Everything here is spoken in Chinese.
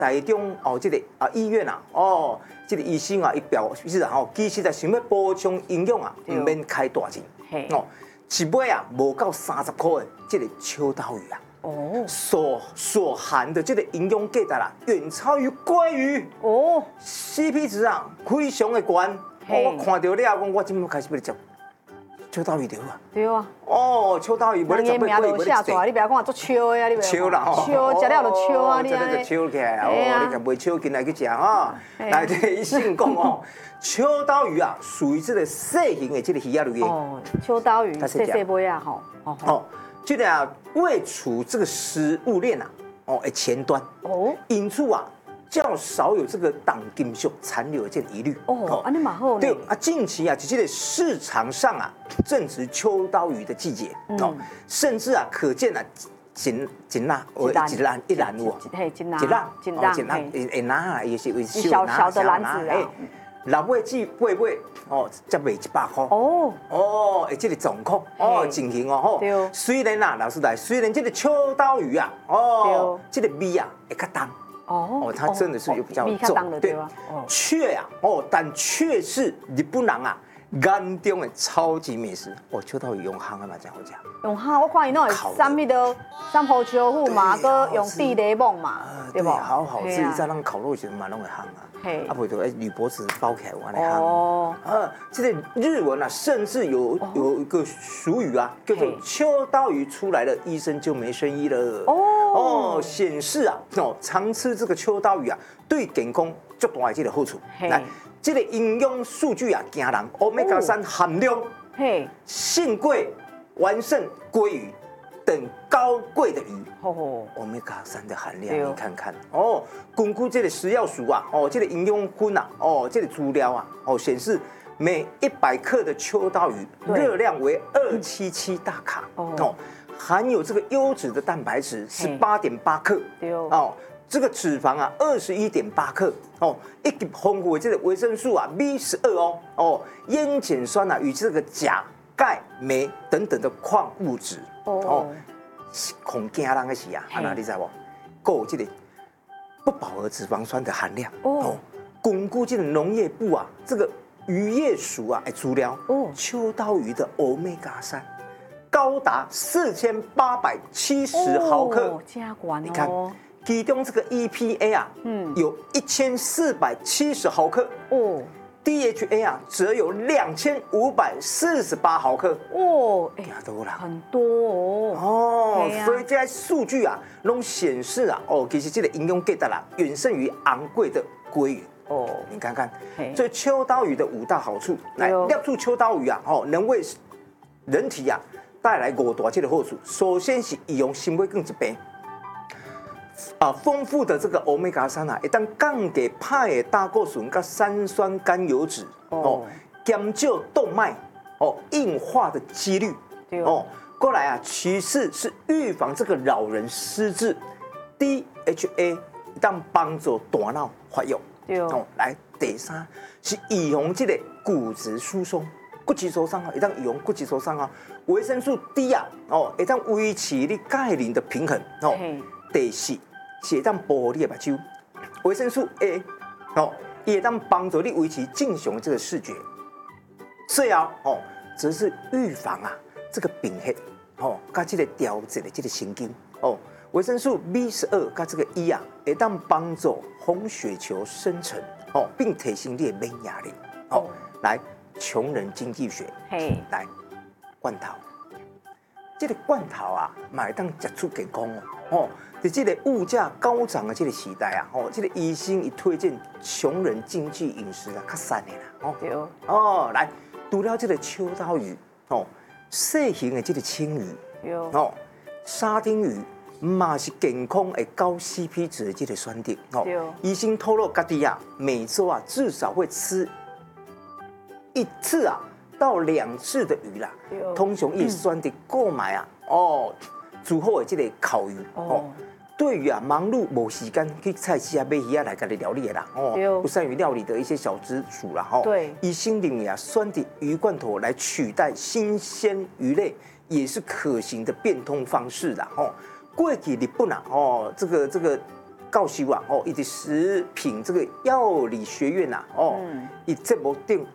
台中这个医院这个医生伊表示其实想要补充营养唔免开大钱一尾无到30块的这个秋刀鱼所含的这个营养价值远超于鲑鱼CP 值非常的高。我看到了，我今麦开始要吃秋刀鱼对啊。 对啊。 秋刀鱼， 人家名都写出来，你不要讲做秋的啊，你不要。 秋啦， 秋食了就秋啊，你安尼。 秋起来你卖秋进来去食来这医生讲秋刀鱼属于这个细型的这个鱼类的。 秋刀鱼细细尾这个位处这个食物链的前端因此较少有这个党金属残留的这个疑虑安尼蛮好呢。 对近期就这个市场上正值秋刀鱼的季节甚至可见真辣，一篮有真辣，也是小的篮子 6尾至8尾才卖100块这个状况情形虽然老师来，虽然这个秋刀鱼这个味会较重它真的是有比较重，对，但却是日本人眼中的超级美食秋刀鱼用烘嘛真好吃。 用烘，我看伊拢会三米的三泡椒腐嘛，搁用地雷梦嘛，对不？ 好好吃，伊在咱烤肉时嘛拢会烘袂到铝箔纸包起来有安尼烘这个日文甚至有一个俗语叫做秋刀鱼出来了，医生就没生意了显示常吃这个秋刀鱼对健康足大的这个好处。来，这个营养数据惊人，Omega 3含量胜过完胜鲑鱼等高贵的鱼，Omega 3的含量你看看根据这个食药署这个营养分这个资料显示每100克的秋刀鱼热量为277大卡含有这个优质的蛋白质18.8克这个脂肪21.8克以及丰富的这个维生素B12烟碱酸与这个钾、钙、镁等等的矿物质恐惊人的是你知不？有这个不饱和脂肪酸的含量根据这个农业部这个渔业署资料秋刀鱼的 Omega 3高达4870毫克你看其中这个 EPA 有1470毫克DHA 则有2548毫克很多所以这些数据都显示其实这个营养价值远胜于昂贵的鲑鱼你看看所以秋刀鱼的5大好处来摄取秋刀鱼能为人体带来5大这个好处。首先是预防心血管疾病丰富的这个 Omega 3会当降低歹的胆固醇跟三酸甘油脂减少动脉硬化的几率过来其次是预防这个老人失智 DHA 当帮助大脑发育来第三是预防这个骨质疏松骨质疏松会当预防骨质疏松维生素 D 会当维持你钙磷的平衡第四是会当保护你的目睭，维生素 A，也会当帮助你维持正常的这个视觉。最后则是预防这个贫血跟这个调节的这个神经维生素 B12跟这个 E 会当帮助红血球生成并提升你的免疫力来穷人经济学来罐头，这个罐头嘛会当食出健康在这个物价高涨的这个时代这个医生推荐穷人经济饮食较省的啦来除了这个秋刀鱼细型的这个青鱼沙丁鱼嘛是健康的高 CP 值的这个选择医生透露家己每周至少会吃1次到2次的鱼啦通常也选择购买煮好的这个烤鱼对于忙碌没时间去菜市买鱼来给你料理的人不善于料理的一些小资主啦医生认为选择鱼罐头来取代新鲜鱼类也是可行的变通方式啦过去日本这个教授啊，伊伫食品这个药理学院呐，伊节目顶